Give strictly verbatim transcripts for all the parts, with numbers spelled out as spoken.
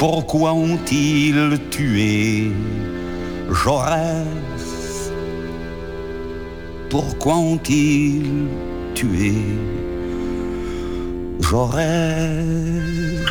Pourquoi ont-ils tué Jaurès? Pourquoi ont-ils tué Jaurès?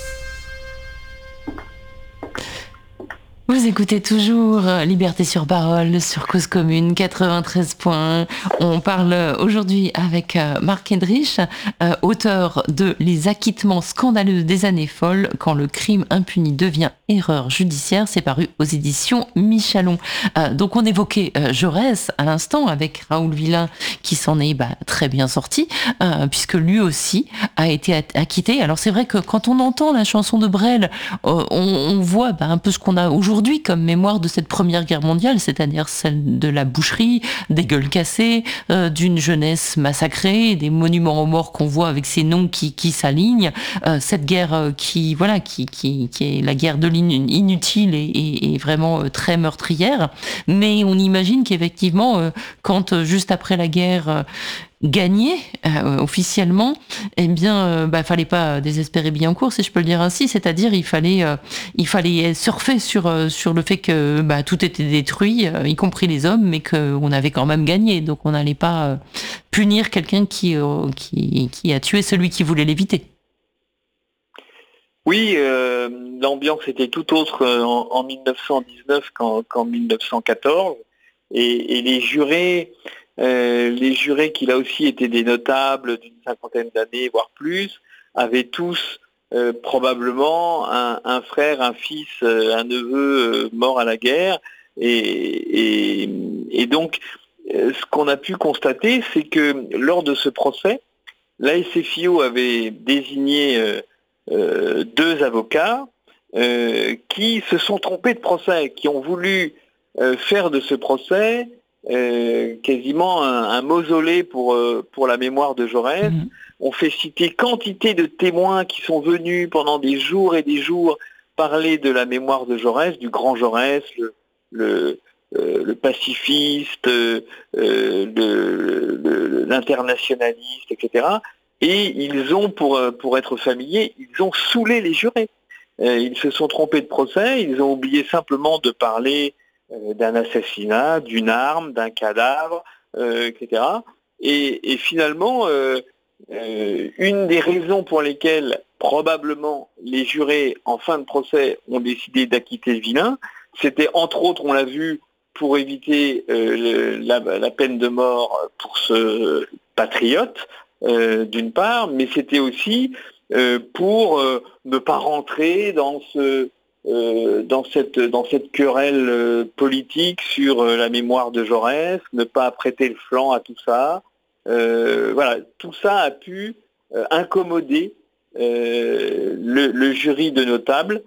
Vous écoutez toujours Liberté sur parole sur Cause Commune quatre-vingt-treize point un. On parle aujourd'hui avec Marc Hedrich, euh, auteur de Les acquittements scandaleux des années folles, quand le crime impuni devient erreur judiciaire. C'est paru aux éditions Michalon. Euh, donc on évoquait euh, Jaurès à l'instant avec Raoul Villain qui s'en est bah, très bien sorti, euh, puisque lui aussi a été acquitté. Alors c'est vrai que quand on entend la chanson de Brel, euh, on, on voit bah, un peu ce qu'on a aujourd'hui aujourd'hui comme mémoire de cette première guerre mondiale, c'est-à-dire celle de la boucherie, des gueules cassées, euh, d'une jeunesse massacrée, des monuments aux morts qu'on voit avec ces noms qui, qui s'alignent, euh, cette guerre euh, qui, voilà, qui, qui, qui est la guerre de l'inutile et, et, et vraiment euh, très meurtrière. Mais on imagine qu'effectivement, euh, quand euh, juste après la guerre, euh, gagné euh, officiellement, eh bien, euh, bah, fallait pas désespérer Billancourt, si je peux le dire ainsi. C'est-à-dire, il fallait, euh, il fallait surfer sur euh, sur le fait que bah, tout était détruit, euh, y compris les hommes, mais qu'on avait quand même gagné. Donc, on n'allait pas euh, punir quelqu'un qui euh, qui qui a tué celui qui voulait l'éviter. Oui, euh, l'ambiance était tout autre en, en mille neuf cent dix-neuf qu'en, qu'en mille neuf cent quatorze, et, et les jurés. Euh, les jurés, qui là aussi étaient des notables d'une cinquantaine d'années, voire plus, avaient tous euh, probablement un, un frère, un fils, euh, un neveu euh, mort à la guerre. Et, et, et donc, euh, ce qu'on a pu constater, c'est que lors de ce procès, l'A S F I O avait désigné euh, euh, deux avocats euh, qui se sont trompés de procès, qui ont voulu euh, faire de ce procès Euh, quasiment un, un mausolée pour, euh, pour la mémoire de Jaurès. Mmh. On fait citer quantité de témoins qui sont venus pendant des jours et des jours parler de la mémoire de Jaurès, du grand Jaurès, le, le, euh, le pacifiste, euh, le, le, l'internationaliste, et cetera. Et ils ont, pour, pour être familiers, ils ont saoulé les jurés. Euh, ils se sont trompés de procès, ils ont oublié simplement de parler d'un assassinat, d'une arme, d'un cadavre, euh, et cetera. Et, et finalement, euh, euh, une des raisons pour lesquelles probablement les jurés en fin de procès ont décidé d'acquitter Villain, c'était entre autres, on l'a vu, pour éviter euh, le, la, la peine de mort pour ce patriote, euh, d'une part, mais c'était aussi euh, pour euh, ne pas rentrer dans ce... Euh, dans cette dans cette querelle euh, politique sur euh, la mémoire de Jaurès, ne pas prêter le flanc à tout ça. Euh, voilà, tout ça a pu euh, incommoder euh, le, le jury de notables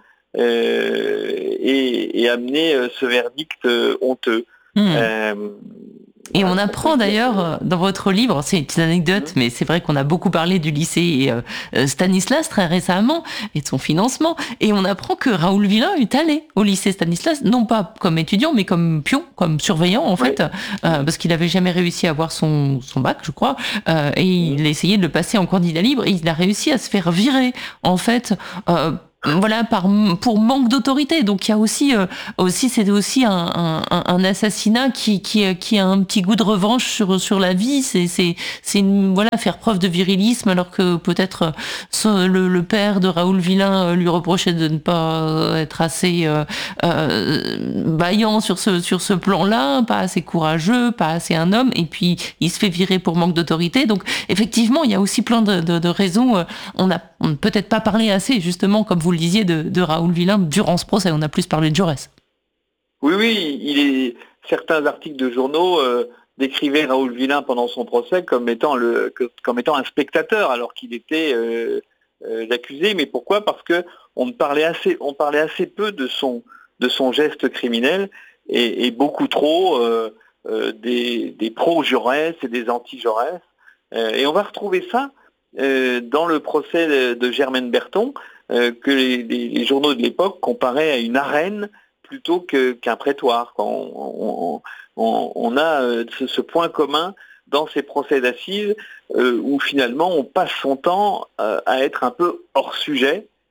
euh, et, et amener euh, ce verdict euh, honteux. Mmh. Euh, Et on apprend d'ailleurs dans votre livre, c'est une anecdote, mais c'est vrai qu'on a beaucoup parlé du lycée Stanislas très récemment et de son financement. Et on apprend que Raoul Villain est allé au lycée Stanislas, non pas comme étudiant, mais comme pion, comme surveillant en fait, oui. euh, parce qu'il n'avait jamais réussi à avoir son, son bac, je crois. Euh, et il a essayé de le passer en candidat libre et il a réussi à se faire virer en fait. Euh, Voilà, par, pour manque d'autorité. Donc il y a aussi, euh, aussi c'est aussi un, un, un assassinat qui, qui, qui a un petit goût de revanche sur, sur la vie. C'est, c'est, c'est une, voilà, faire preuve de virilisme, alors que peut-être euh, le, le père de Raoul Villain lui reprochait de ne pas être assez euh, euh, vaillant sur ce, sur ce plan-là, pas assez courageux, pas assez un homme. Et puis il se fait virer pour manque d'autorité. Donc effectivement, il y a aussi plein de, de, de raisons. On n'a peut-être pas parlé assez, justement, comme vous vous le disiez, de, de Raoul Villain durant ce procès. On a plus parlé de Jaurès. Oui, oui, il est, certains articles de journaux euh, décrivaient Raoul Villain pendant son procès comme étant, le, comme étant un spectateur, alors qu'il était euh, euh, l'accusé. Mais pourquoi ? Parce qu'on parlait assez, on parlait assez peu de son, de son geste criminel et, et beaucoup trop euh, euh, des, des pro-Jaurès et des anti-Jaurès. Euh, et on va retrouver ça euh, dans le procès de, de Germaine Berton, Euh, que les, les, les journaux de l'époque comparaient à une arène plutôt que, qu'un prétoire. On, on, on, on a euh, ce, ce point commun dans ces procès d'assises euh, où finalement on passe son temps euh, à être un peu hors sujet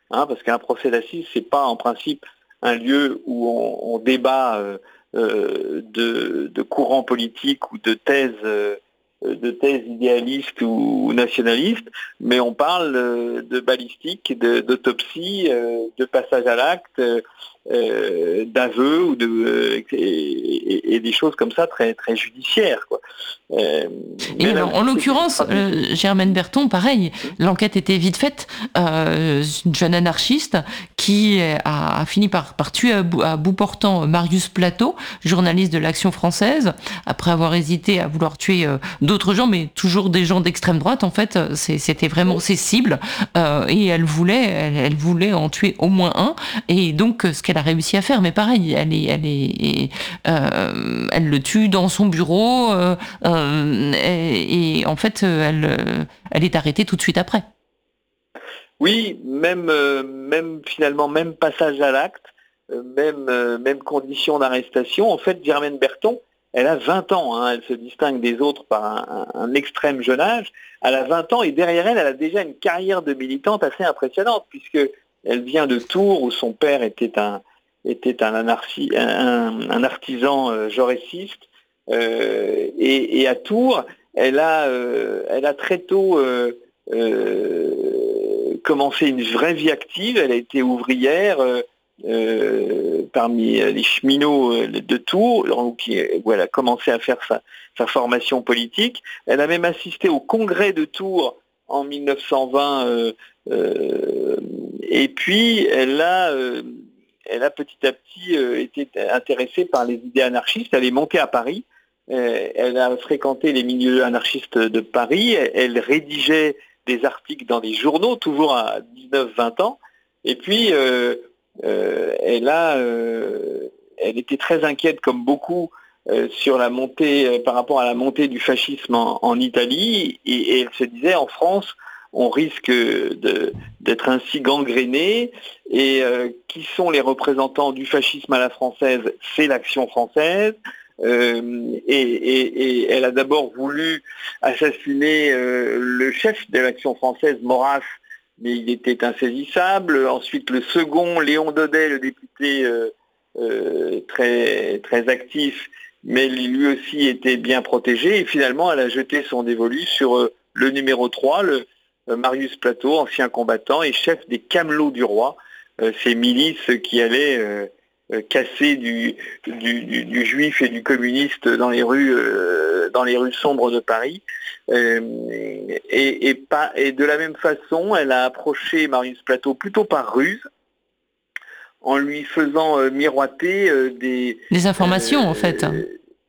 hein, parce qu'un procès d'assises, c'est pas en principe un lieu où on, on débat euh, euh, de, de courants politiques ou de thèses, euh, de thèses idéalistes ou nationalistes, mais on parle euh, de balistique, de, d'autopsie, euh, de passage à l'acte, euh, d'aveu ou de euh, et, et, et des choses comme ça très très judiciaires, quoi. Euh, et alors, en l'occurrence, euh, Germaine Berton, pareil, mmh. l'enquête était vite faite. Euh, une jeune anarchiste qui a, a fini par, par tuer à bout, à bout portant Marius Plateau, journaliste de l'Action française, après avoir hésité à vouloir tuer euh, d'autres gens, mais toujours des gens d'extrême droite. En fait, c'est, c'était vraiment ses cibles, euh, et elle voulait, elle, elle voulait en tuer au moins un. Et donc, ce qu'elle a réussi à faire, mais pareil, elle est, elle est, euh, elle le tue dans son bureau. Euh, euh, et, et en fait, elle, elle est arrêtée tout de suite après. Oui, même, euh, même finalement, même passage à l'acte, euh, même, euh, même condition d'arrestation. En fait, Germaine Berton, elle a vingt ans, hein, elle se distingue des autres par un, un, un extrême jeune âge. Elle a vingt ans et derrière elle, elle a déjà une carrière de militante assez impressionnante, puisque elle vient de Tours, où son père était un, était un, anarchi, un, un artisan euh, jaurésiste. Euh, et, et à Tours, elle a, euh, elle a très tôt euh, euh, commencé une vraie vie active. Elle a été ouvrière euh, euh, parmi les cheminots de Tours, qui, où elle a commencé à faire sa, sa formation politique. Elle a même assisté au congrès de Tours en mille neuf cent vingt. Euh, euh, et puis, elle a... Euh, elle a petit à petit euh, été intéressée par les idées anarchistes. Elle est montée à Paris. Euh, elle a fréquenté les milieux anarchistes de Paris. Elle, elle rédigeait des articles dans des journaux, toujours à dix-neuf vingt ans. Et puis, euh, euh, elle, a, euh, elle était très inquiète, comme beaucoup, euh, sur la montée, euh, par rapport à la montée du fascisme en, en Italie. Et, et elle se disait, en France, on risque de, d'être ainsi gangréné, et euh, qui sont les représentants du fascisme à la française? C'est l'Action française, euh, et, et, et elle a d'abord voulu assassiner euh, le chef de l'Action française, Maurras, mais il était insaisissable. Ensuite, le second, Léon Daudet, le député euh, euh, très, très actif, mais lui aussi était bien protégé, et finalement, elle a jeté son dévolu sur euh, le numéro trois, le Marius Plateau, ancien combattant et chef des Camelots du Roi, euh, ces milices qui allaient euh, euh, casser du, du, du, du juif et du communiste dans les rues, euh, dans les rues sombres de Paris. Euh, et, et, pas, et de la même façon, elle a approché Marius Plateau plutôt par ruse, en lui faisant euh, miroiter euh, des... Des informations, euh, en fait. Pardon ?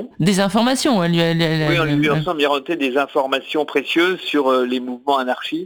Des informations. Elle, elle, elle, oui, on lui elle... faisant miroiter des informations précieuses sur euh, les mouvements anarchistes.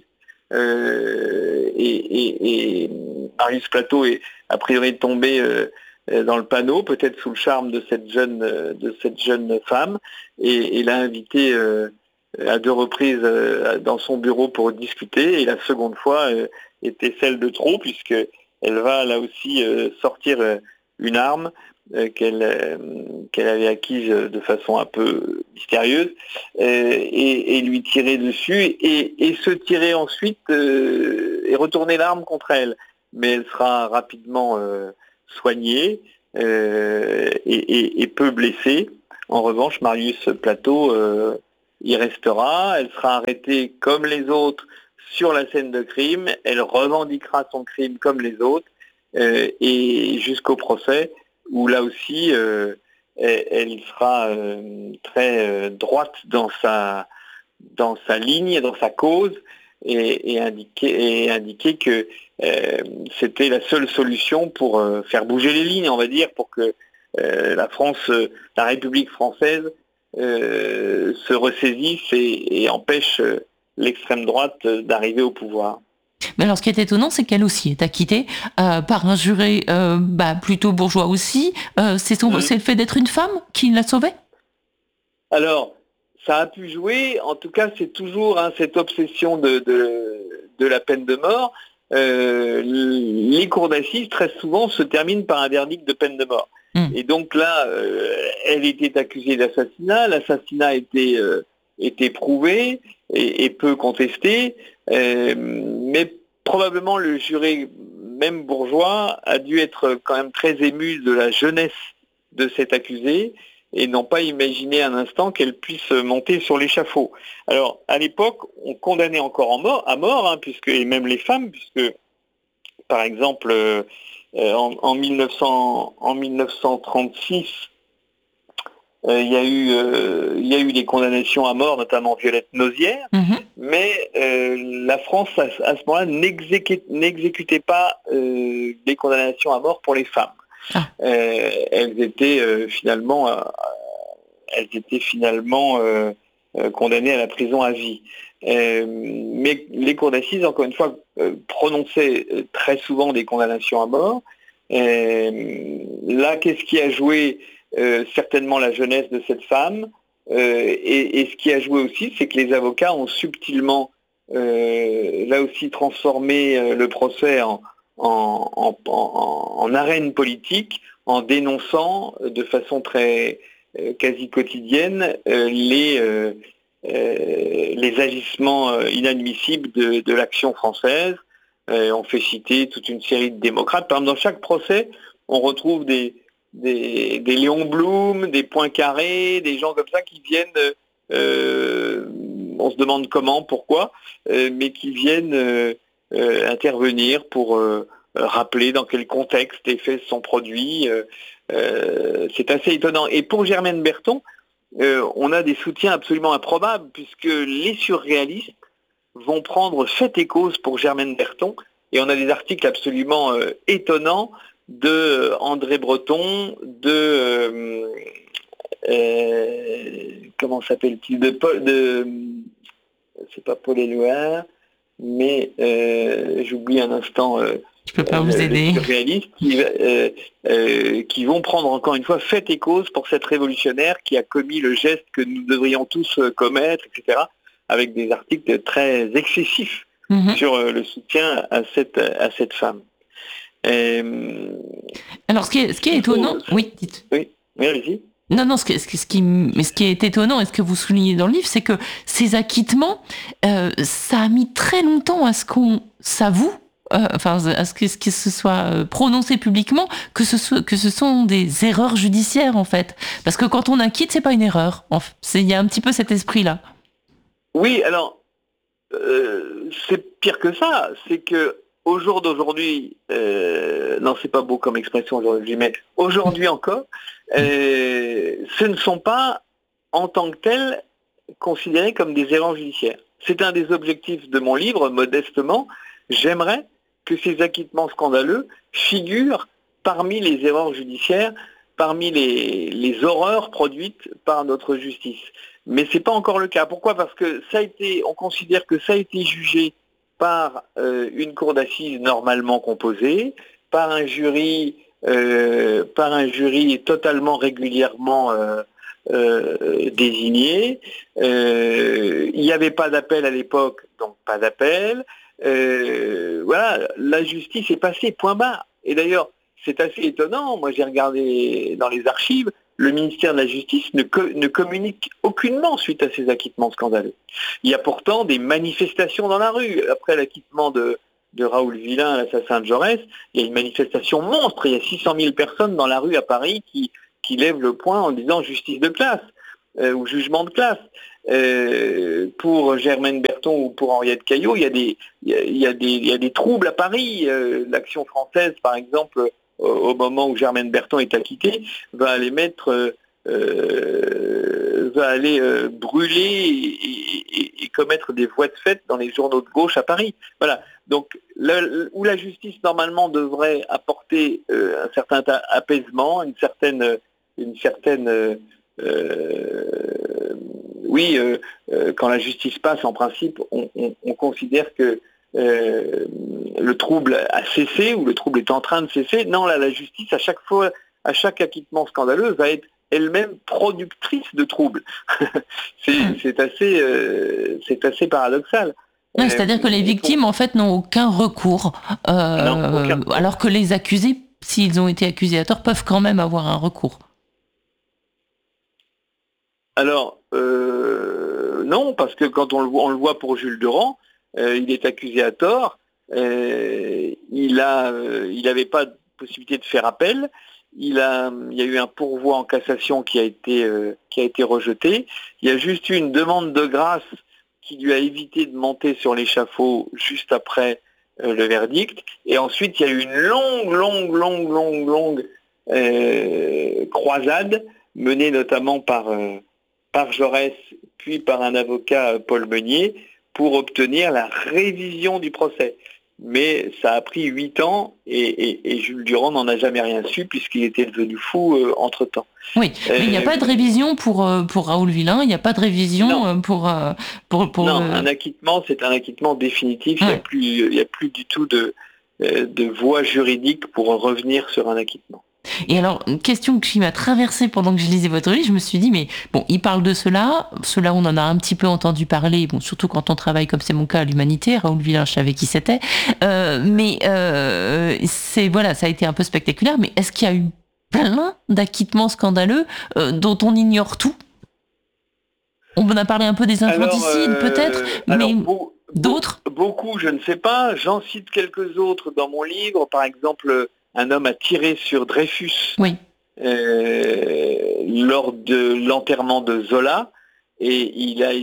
Euh, et, et, et Marius Plateau est a priori tombé euh, dans le panneau, peut-être sous le charme de cette jeune, euh, de cette jeune femme, et, et l'a invité euh, à deux reprises euh, dans son bureau pour discuter. Et la seconde fois euh, était celle de trop, puisque elle va là aussi euh, sortir euh, une arme euh, qu'elle, euh, qu'elle avait acquise de façon un peu mystérieuse, euh, et, et lui tirer dessus, et, et se tirer ensuite euh, et retourner l'arme contre elle. Mais elle sera rapidement euh, soignée euh, et, et, et peu blessée. En revanche, Marius Plateau euh, y restera. Elle sera arrêtée comme les autres sur la scène de crime. Elle revendiquera son crime comme les autres, euh, et jusqu'au procès, où là aussi euh, elle, elle sera euh, très euh, droite dans sa, dans sa ligne, dans sa cause, et, et, indiquer, et indiquer que euh, c'était la seule solution pour euh, faire bouger les lignes, on va dire, pour que euh, la France, euh, la République française euh, se ressaisisse et, et empêche euh, l'extrême droite euh, d'arriver au pouvoir. Mais alors, ce qui est étonnant, c'est qu'elle aussi est acquittée euh, par un juré euh, bah, plutôt bourgeois aussi. Euh, c'est, son, mmh. c'est le fait d'être une femme qui l'a sauvée ? Alors, ça a pu jouer. En tout cas, c'est toujours hein, cette obsession de, de, de la peine de mort. Euh, les cours d'assises, très souvent, se terminent par un verdict de peine de mort. Mmh. Et donc là, euh, elle était accusée d'assassinat. L'assassinat était, euh, était prouvé et, et peu contesté. Euh, mais probablement le juré, même bourgeois, a dû être quand même très ému de la jeunesse de cette accusée et n'ont pas imaginé un instant qu'elle puisse monter sur l'échafaud. Alors, à l'époque, on condamnait encore en mort, à mort, hein, puisque, et même les femmes, puisque, par exemple, euh, en, en, mille neuf cents, en mille neuf cent trente-six, euh, il y a eu, euh, il y a eu des condamnations à mort, notamment Violette Nozière, mmh. mais euh, la France, à, à ce moment-là, n'exécutait, n'exécutait pas euh, des condamnations à mort pour les femmes. Ah. Euh, elles étaient euh, finalement, euh, elles étaient finalement euh, euh, condamnées à la prison à vie. Euh, mais les cours d'assises, encore une fois, euh, prononçaient très souvent des condamnations à mort. Euh, là, qu'est-ce qui a joué euh, certainement la jeunesse de cette femme, euh, et, et ce qui a joué aussi, c'est que les avocats ont subtilement, euh, là aussi, transformé euh, le procès en En, en, en, en arène politique, en dénonçant de façon très euh, quasi quotidienne euh, les, euh, euh, les agissements euh, inadmissibles de, de l'action française. Euh, on fait citer toute une série de démocrates. Par exemple, dans chaque procès, on retrouve des, des, des Léon Blum, des Poincaré, des gens comme ça qui viennent, euh, on se demande comment, pourquoi, euh, mais qui viennent... Euh, Euh, intervenir pour euh, rappeler dans quel contexte les faits sont produits. Euh, euh, c'est assez étonnant. Et pour Germaine Berton, euh, on a des soutiens absolument improbables, puisque les surréalistes vont prendre fait et cause pour Germaine Berton, et on a des articles absolument euh, étonnants de euh, André Breton, de... Euh, euh, comment s'appelle-t-il de, Paul, de c'est pas Paul Éluard, mais euh, j'oublie un instant euh, je peux pas vous aider. Les surréalistes qui, euh, euh, qui vont prendre encore une fois fait et cause pour cette révolutionnaire qui a commis le geste que nous devrions tous commettre, et cetera, avec des articles très excessifs mm-hmm. sur euh, le soutien à cette, à cette femme. Euh, Alors ce qui est, ce qui est étonnant, faut... oui, dites. Oui, oui, allez-y. Non, non, ce qui, ce, qui, ce, qui, ce qui est étonnant et ce que vous soulignez dans le livre, c'est que ces acquittements, euh, ça a mis très longtemps à ce qu'on s'avoue, euh, enfin, à ce que, ce que ce soit prononcé publiquement, que ce, soit, que ce sont des erreurs judiciaires, en fait. Parce que quand on acquitte, c'est pas une erreur. Il y a un petit peu cet esprit-là. Oui, alors, euh, c'est pire que ça. C'est que au jour d'aujourd'hui, euh, non, c'est pas beau comme expression aujourd'hui, mais aujourd'hui encore, euh, ce ne sont pas en tant que tels considérés comme des erreurs judiciaires. C'est un des objectifs de mon livre, modestement. J'aimerais que ces acquittements scandaleux figurent parmi les erreurs judiciaires, parmi les, les horreurs produites par notre justice. Mais c'est pas encore le cas. Pourquoi ? Parce que ça a été, on considère que ça a été jugé par euh, une cour d'assises normalement composée, par un jury, euh, par un jury totalement régulièrement euh, euh, désigné. Euh, il n'y avait pas d'appel à l'époque, donc pas d'appel. Euh, voilà, la justice est passée, point barre. Et d'ailleurs, c'est assez étonnant. Moi, j'ai regardé dans les archives. Le ministère de la Justice ne, co- ne communique aucunement suite à ces acquittements scandaleux. Il y a pourtant des manifestations dans la rue. Après l'acquittement de, de Raoul Villain, l'assassin de Jaurès, il y a une manifestation monstre. Il y a six cent mille personnes dans la rue à Paris qui, qui lèvent le poing en disant justice de classe euh, ou jugement de classe. Euh, pour Germaine Berton ou pour Henriette Caillot, il y a des, il y a, il y a des, il y a des troubles à Paris. Euh, L'Action française, par exemple, au moment où Germaine Berton est acquittée, va aller mettre, euh, euh, va aller euh, brûler et, et, et commettre des voies de fait dans les journaux de gauche à Paris. Voilà. Donc, là, où la justice normalement devrait apporter euh, un certain apaisement, une certaine, une certaine, euh, euh, oui, euh, euh, quand la justice passe, en principe, on, on, on considère que Euh, le trouble a cessé ou le trouble est en train de cesser. Non, là, la justice, à chaque fois, à chaque acquittement scandaleux, va être elle-même productrice de troubles. c'est, c'est, assez, euh, c'est assez paradoxal. Oui, c'est-à-dire que les victimes, en fait, n'ont aucun recours, euh, non, aucun. alors que les accusés, s'ils ont été accusés à tort, peuvent quand même avoir un recours. Alors, euh, non, parce que quand on le voit, on le voit pour Jules Durand, Euh, il est accusé à tort, euh, il a, euh, il n'avait pas de possibilité de faire appel. Il a, il y a eu un pourvoi en cassation qui a été, euh, qui a été rejeté. Il y a juste eu une demande de grâce qui lui a évité de monter sur l'échafaud juste après euh, le verdict. Et ensuite, il y a eu une longue, longue, longue, longue, longue euh, croisade menée notamment par, euh, par Jaurès, puis par un avocat, euh, Paul Meunier, pour obtenir la révision du procès. Mais ça a pris huit ans et, et, et Jules Durand n'en a jamais rien su puisqu'il était devenu fou euh, entre-temps. Oui, mais il n'y a pas de révision pour, euh, pour Raoul Villain, il n'y a pas de révision non. pour... Euh, pour, pour non, euh... un acquittement, c'est un acquittement définitif, ouais. Il n'y a, a plus du tout de, de voie juridique pour revenir sur un acquittement. Et alors, une question qui m'a traversée pendant que je lisais votre livre, je me suis dit, mais bon, il parle de cela, cela on en a un petit peu entendu parler, bon, surtout quand on travaille comme c'est mon cas à l'Humanité, Raoul Villain, je savais qui c'était, euh, mais euh, c'est, voilà, ça a été un peu spectaculaire, mais est-ce qu'il y a eu plein d'acquittements scandaleux euh, dont on ignore tout? On en a parlé un peu des infanticides, euh, peut-être, mais beau, d'autres Beaucoup, je ne sais pas, j'en cite quelques autres dans mon livre, par exemple... Un homme a tiré sur Dreyfus oui. euh, lors de l'enterrement de Zola et, il a, et,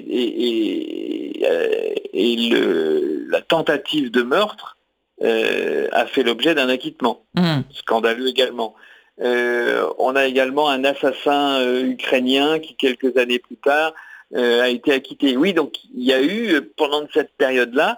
et, et le, la tentative de meurtre euh, a fait l'objet d'un acquittement. Mmh. Scandaleux également. Euh, on a également un assassin euh, ukrainien qui, quelques années plus tard, euh, a été acquitté. Oui, donc il y a eu, pendant cette période-là,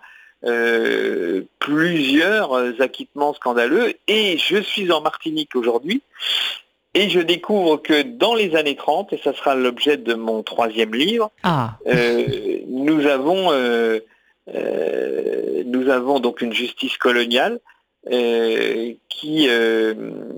Euh, plusieurs acquittements scandaleux et je suis en Martinique aujourd'hui et je découvre que dans les années trente, et ça sera l'objet de mon troisième livre, ah. euh, nous avons euh, euh, nous avons donc une justice coloniale euh, qui euh,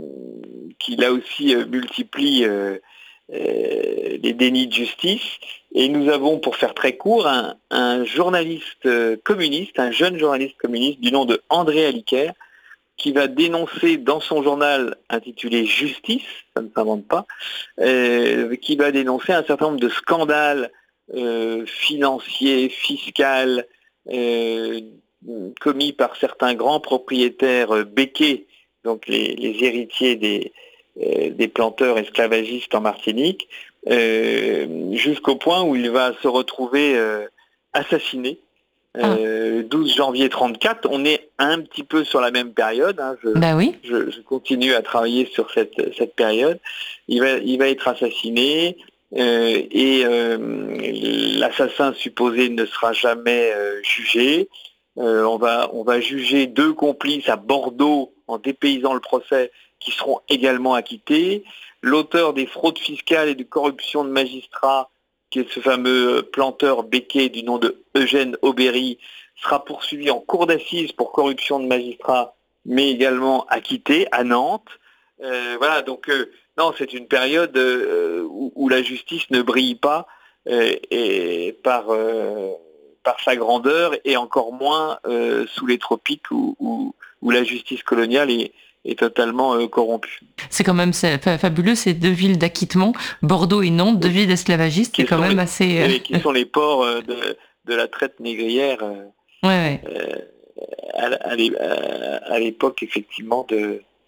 qui là aussi euh, multiplie euh, euh, les dénis de justice. Et nous avons, pour faire très court, un, un journaliste communiste, un jeune journaliste communiste du nom de André Aliquer, qui va dénoncer dans son journal intitulé Justice, ça ne s'invente pas, euh, qui va dénoncer un certain nombre de scandales euh, financiers, fiscaux, euh, commis par certains grands propriétaires euh, béquets, donc les, les héritiers des, euh, des planteurs esclavagistes en Martinique, Euh, jusqu'au point où il va se retrouver euh, assassiné. Euh, ah. douze janvier trente-quatre, on est un petit peu sur la même période. Hein, je, bah oui. je, je continue à travailler sur cette, cette période. Il va, il va être assassiné euh, et euh, l'assassin supposé ne sera jamais euh, jugé. Euh, on va, on va juger deux complices à Bordeaux en dépaysant le procès qui seront également acquittés. L'auteur des fraudes fiscales et de corruption de magistrats, qui est ce fameux planteur béquet du nom de Eugène Aubéry, sera poursuivi en cour d'assises pour corruption de magistrats, mais également acquitté à Nantes. Euh, voilà, donc euh, non, c'est une période euh, où, où la justice ne brille pas euh, et par, euh, par sa grandeur et encore moins euh, sous les tropiques où, où, où la justice coloniale est est totalement euh, corrompu. C'est quand même c'est fabuleux, ces deux villes d'acquittement, Bordeaux et Nantes, deux villes esclavagistes, c'est quand même les, assez... Euh... Qui sont les ports euh, de, de la traite négrière euh, ouais, ouais. Euh, à, à, à l'époque, effectivement, de,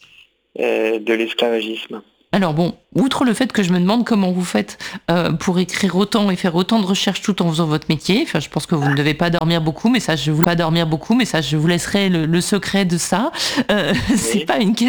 euh, de l'esclavagisme. Alors bon, outre le fait que je me demande comment vous faites euh, pour écrire autant et faire autant de recherches tout en faisant votre métier, enfin je pense que vous ne devez pas dormir beaucoup, mais ça je vous pas dormir beaucoup, mais ça je vous laisserai le, le secret de ça. Euh, oui. C'est pas une question